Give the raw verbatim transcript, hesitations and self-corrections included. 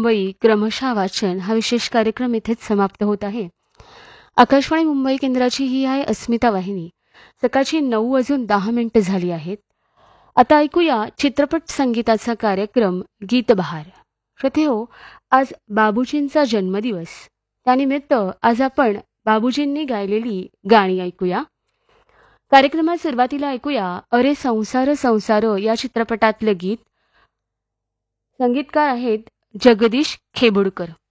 मुंबई क्रमशः वाचन हा विशेष कार्यक्रम इथेच समाप्त होत आहे. आकाशवाणी मुंबई केंद्राची ही आहे अस्मिता वाहिनी. सकाळची नऊ वाजून दहा मिनिटं झाली आहेत. आता ऐकूया चित्रपट संगीताचा कार्यक्रम गीत बहार. श्रोते हो, आज बाबूजींचा जन्मदिवस. त्यानिमित्त आज आपण बाबूजींनी गायलेली गाणी ऐकूया. कार्यक्रमात सुरुवातीला ऐकूया अरे संसार संसार या चित्रपटातलं गीत. संगीतकार आहेत जगदीश खेबुडकर.